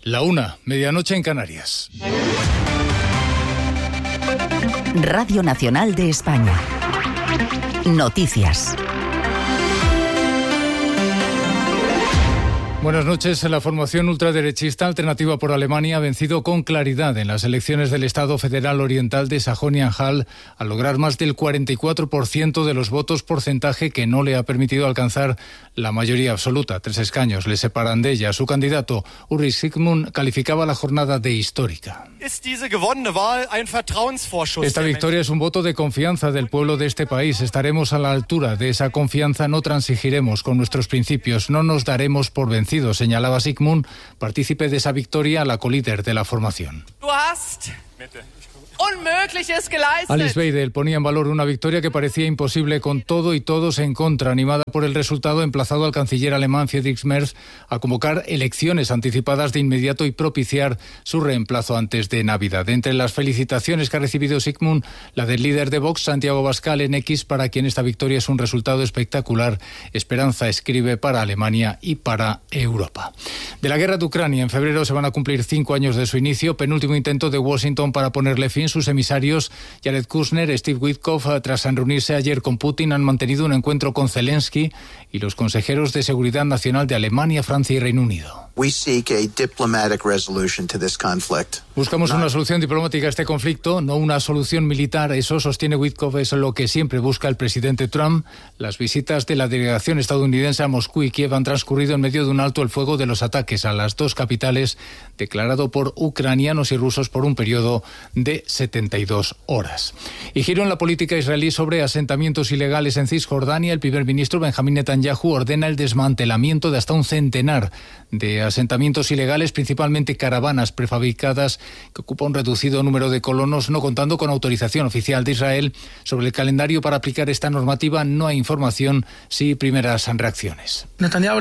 1:00, medianoche en Canarias. Radio Nacional de España. Noticias. Buenas noches. La formación ultraderechista Alternativa por Alemania ha vencido con claridad en las elecciones del Estado Federal Oriental de Sajonia-Anhalt al lograr más del 44% de los votos, porcentaje que no le ha permitido alcanzar la mayoría absoluta. 3 escaños le separan de ella. Su candidato, Ulrich Zygmunt, calificaba la jornada de histórica. Esta victoria es un voto de confianza del pueblo de este país. Estaremos a la altura de esa confianza, no transigiremos con nuestros principios, no nos daremos por vencidos, señalaba Zygmunt, partícipe de esa victoria a la colíder de la formación. Alice Weidel ponía en valor una victoria que parecía imposible con todo y todos en contra, animada por el resultado, emplazado al canciller alemán Friedrich Merz a convocar elecciones anticipadas de inmediato y propiciar su reemplazo antes de Navidad. Entre las felicitaciones que ha recibido Zygmunt, la del líder de Vox, Santiago Abascal, en X, para quien esta victoria es un resultado espectacular. Esperanza escribe para Alemania y para Europa. De la guerra de Ucrania, en febrero se van a cumplir 5 años de su inicio, penúltimo intento de Washington para ponerle fin. Sus emisarios, Jared Kushner, Steve Witkoff, tras reunirse ayer con Putin, han mantenido un encuentro con Zelensky y los consejeros de seguridad nacional de Alemania, Francia y Reino Unido. Buscamos una solución diplomática a este conflicto, no una solución militar. Eso, sostiene Witkoff, es lo que siempre busca el presidente Trump. Las visitas de la delegación estadounidense a Moscú y Kiev han transcurrido en medio de un alto el fuego de los ataques a las 2 capitales, declarado por ucranianos y rusos por un periodo de 72 horas. Y giro en la política israelí sobre asentamientos ilegales en Cisjordania. El primer ministro Benjamín Netanyahu ordena el desmantelamiento de hasta un centenar de asentamientos ilegales, principalmente caravanas prefabricadas que ocupan un reducido número de colonos, no contando con autorización oficial de Israel. Sobre el calendario para aplicar esta normativa no hay información, sí primeras reacciones. Netanyahu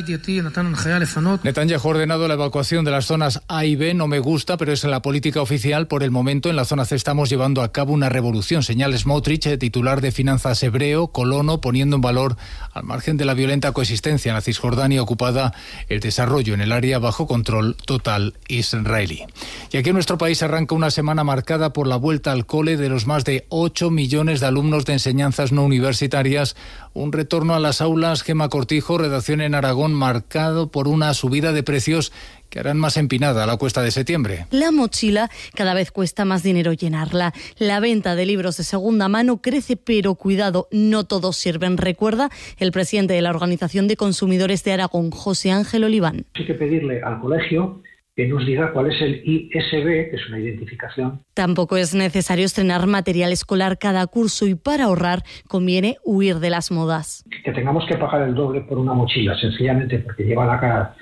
ha ordenado la evacuación de las zonas A y B. No me gusta, pero es la política oficial. Por el momento, en la zona C estamos llevando a cabo una revolución, señala Smotrich, titular de Finanzas hebreo, colono, poniendo en valor, al margen de la violenta coexistencia en la Cisjordania ocupada, el desarrollo en el área bajo control total israelí. Y aquí en nuestro país arranca una semana marcada por la vuelta al cole de los más de 8 millones de alumnos de enseñanzas no universitarias. Un retorno a las aulas, Gema Cortijo, redacción en Aragón, marcado por una subida de precios que harán más empinada la cuesta de septiembre. La mochila cada vez cuesta más dinero llenarla. La venta de libros de segunda mano crece, pero cuidado, no todos sirven. Recuerda el presidente de la Organización de Consumidores de Aragón, José Ángel Oliván. Hay que pedirle al colegio que nos diga cuál es el ISB, que es una identificación. Tampoco es necesario estrenar material escolar cada curso y para ahorrar conviene huir de las modas. Que tengamos que pagar el doble por una mochila, sencillamente porque lleva la cara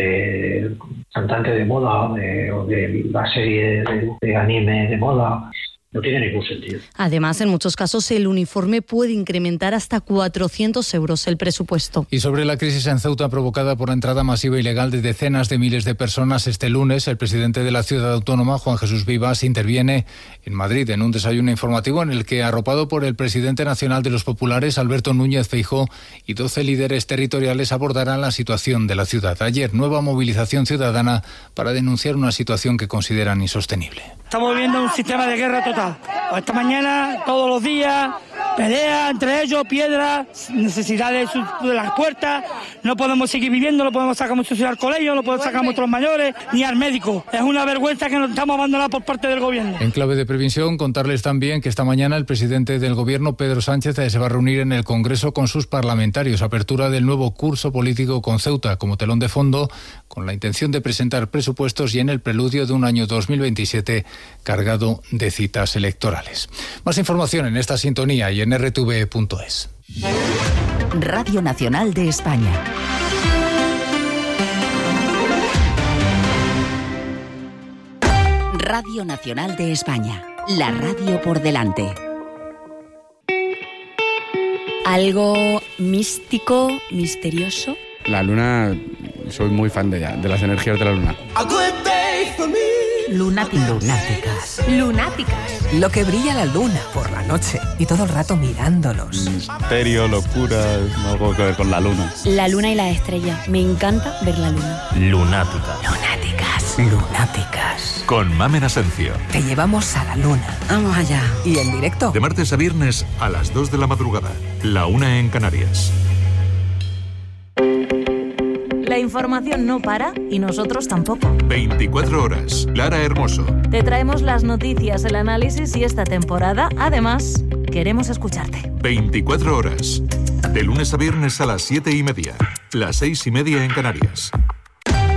de cantante de moda o de la serie de anime de moda, no tiene ningún sentido. Además, en muchos casos el uniforme puede incrementar hasta 400 euros el presupuesto. Y sobre la crisis en Ceuta provocada por la entrada masiva ilegal de decenas de miles de personas, este lunes el presidente de la ciudad autónoma, Juan Jesús Vivas, interviene en Madrid en un desayuno informativo en el que, arropado por el presidente nacional de los populares, Alberto Núñez Feijóo, y 12 líderes territoriales abordarán la situación de la ciudad. Ayer, nueva movilización ciudadana para denunciar una situación que consideran insostenible. Estamos viviendo un sistema de guerra total. Esta mañana, todos los días, pelea entre ellos, piedras, necesidades de las puertas. No podemos seguir viviendo, no podemos sacar a nuestros hijos al colegio, no podemos sacar a nuestros mayores ni al médico. Es una vergüenza que nos estamos abandonando por parte del gobierno. En clave de previsión, contarles también que esta mañana el presidente del gobierno, Pedro Sánchez, se va a reunir en el Congreso con sus parlamentarios. Apertura del nuevo curso político con Ceuta como telón de fondo, con la intención de presentar presupuestos y en el preludio de un año 2027 cargado de citas electorales. Más información en esta sintonía y en rtv.es. Radio Nacional de España. Radio Nacional de España. La radio por delante. ¿Algo místico, misterioso? La luna, soy muy fan de ella, de las energías de la luna. Lunáticas. Lo que brilla la luna por la noche y todo el rato mirándonos. Misterio, locura, algo que ver con la luna. La luna y las estrellas. Me encanta ver la luna. Lunáticas. lunáticas. Con Mamen Asencio. Te llevamos a la luna. Vamos allá. Y en directo. De martes a viernes a las 2 de la madrugada. La 1 en Canarias. La información no para y nosotros tampoco. 24 horas. Lara Hermoso. Te traemos las noticias, el análisis y esta temporada, además, queremos escucharte. 24 horas. De lunes a viernes a las 7:30. Las 6:30 en Canarias.